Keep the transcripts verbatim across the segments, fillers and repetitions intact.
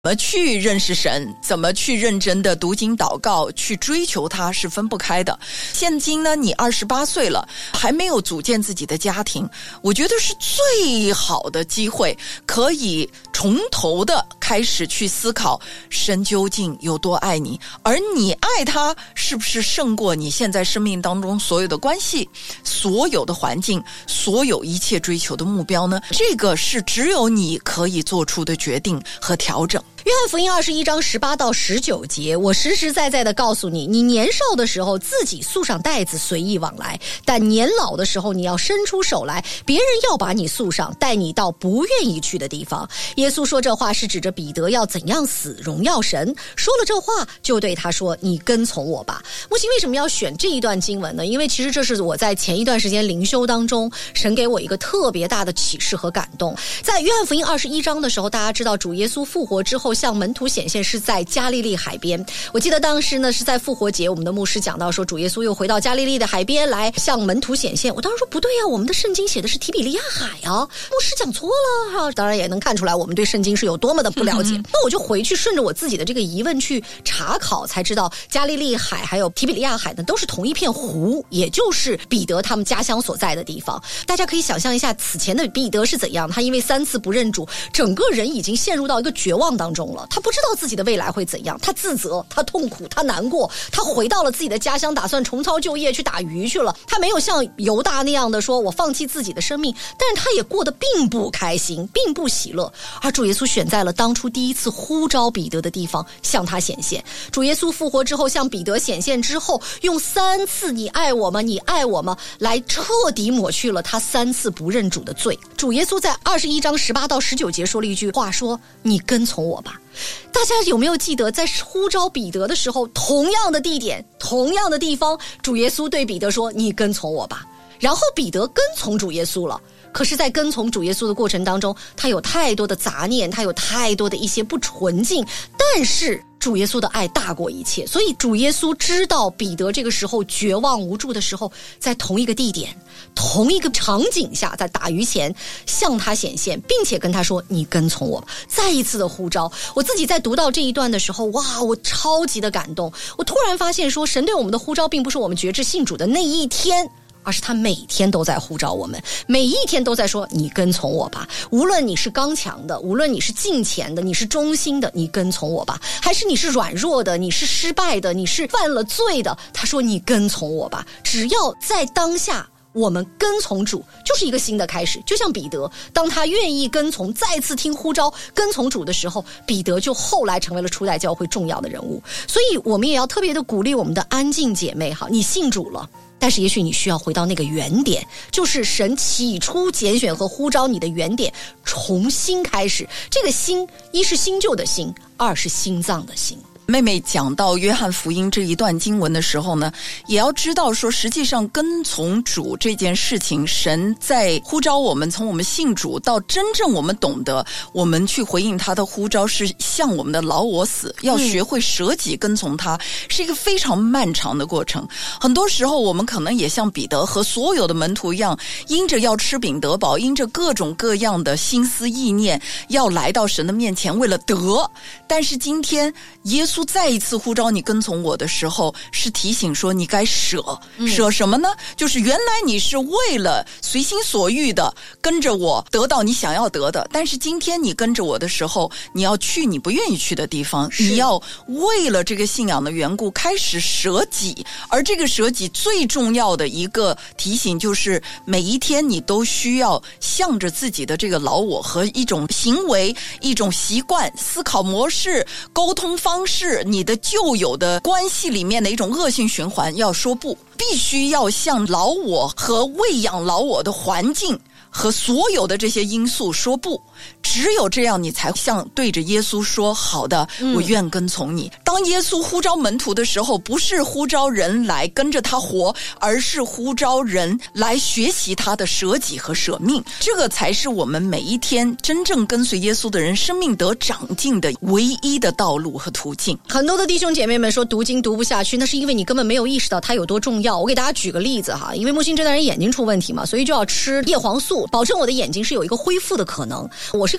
怎么去认识神，怎么去认真的读经祷告，去追求他是分不开的。现今呢，你二十八岁了，还没有组建自己的家庭，我觉得是最好的机会，可以从头的开始去思考神究竟有多爱你，而你爱他是不是胜过你现在生命当中所有的关系，所有的环境，所有一切追求的目标呢？这个是只有你可以做出的决定和调整。 约翰福音二十一章十八到十九节，我实实在在的告诉你，你年少的时候自己束上带子随意往来，但年老的时候你要伸出手来，别人要把你束上，带你到不愿意去的地方。耶稣说这话是指着彼得要怎样死荣耀神，说了这话就对他说，你跟从我吧。木星为什么要选这一段经文呢？因为其实这是我在前一段时间灵修当中神给我一个特别大的启示和感动。在约翰福音二十一章的时候，大家知道主耶稣复活之后向门徒显现是在加利利海边。我记得当时呢是在复活节，我们的牧师讲到说主耶稣又回到加利利的海边来向门徒显现。我当时说不对啊，我们的圣经写的是提比利亚海啊，牧师讲错了哈、啊。当然也能看出来我们对圣经是有多么的不了解。嗯、那我就回去顺着我自己的这个疑问去查考，才知道加利利海还有提比利亚海呢都是同一片湖，也就是彼得他们家乡所在的地方。大家可以想象一下此前的彼得是怎样，他因为三次不认主，整个人已经陷入到一个绝望当中了，他不知道自己的未来会怎样，他自责，他痛苦，他难过，他回到了自己的家乡，打算重操旧业去打鱼去了。他没有像犹大那样的说我放弃自己的生命，但是他也过得并不开心，并不喜乐。而主耶稣选在了当初第一次呼召彼得的地方向他显现。主耶稣复活之后向彼得显现之后，用三次你爱我吗，你爱我吗来彻底抹去了他三次不认主的罪。主耶稣在二十一章十八到十九节说了一句话，说你跟从我吧。大家有没有记得在呼召彼得的时候，同样的地点，同样的地方，主耶稣对彼得说你跟从我吧。然后彼得跟从主耶稣了，可是在跟从主耶稣的过程当中，他有太多的杂念，他有太多的一些不纯净，但是主耶稣的爱大过一切。所以主耶稣知道彼得这个时候绝望无助的时候，在同一个地点，同一个场景下，在打鱼前向他显现，并且跟他说你跟从我。再一次的呼召。我自己在读到这一段的时候，哇，我超级的感动。我突然发现说，神对我们的呼召并不是我们决志信主的那一天，而是他每天都在呼召我们，每一天都在说你跟从我吧。无论你是刚强的，无论你是敬虔的，你是忠心的，你跟从我吧。还是你是软弱的，你是失败的，你是犯了罪的，他说你跟从我吧。只要在当下我们跟从主，就是一个新的开始。就像彼得，当他愿意跟从，再次听呼召跟从主的时候，彼得就后来成为了初代教会重要的人物。所以我们也要特别的鼓励我们的安静姐妹哈，你信主了，但是也许你需要回到那个原点，就是神起初拣选和呼召你的原点，重新开始。这个新，一是新旧的新，二是心脏的心。 妹妹讲到约翰福音这一段经文的时候呢，也要知道说，实际上跟从主这件事情，神在呼召我们，从我们信主到真正我们懂得我们去回应他的呼召，是向我们的老我死，要学会舍己跟从他、嗯、是一个非常漫长的过程。很多时候我们可能也像彼得和所有的门徒一样，因着要吃饼得饱，因着各种各样的心思意念，要来到神的面前为了得。但是今天耶稣再一次呼召你跟从我的时候，是提醒说你该舍。舍什么呢？就是原来你是为了随心所欲的跟着我得到你想要得的，但是今天你跟着我的时候，你要去你不愿意去的地方，你要为了这个信仰的缘故开始舍己。而这个舍己最重要的一个提醒，就是每一天你都需要向着自己的这个老我和一种行为、一种习惯、思考模式、沟通方式，你的旧有的关系里面的一种恶性循环，要说不，必须要向老我和喂养老我的环境和所有的这些因素说不。只有这样，你才像对着耶稣说，好的，我愿跟从你、嗯、当耶稣呼召门徒的时候，不是呼召人来跟着他活，而是呼召人来学习他的舍己和舍命。这个才是我们每一天真正跟随耶稣的人生命得长进的唯一的道路和途径。 很多的弟兄姐妹们说读经读不下去，那是因为你根本没有意识到它有多重要。我给大家举个例子哈，因为木星这代人眼睛出问题嘛，所以就要吃叶黄素，保证我的眼睛是有一个恢复的可能。我是个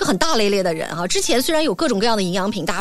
个很大咧咧的人哈。之前虽然有各种各样的营养品，大家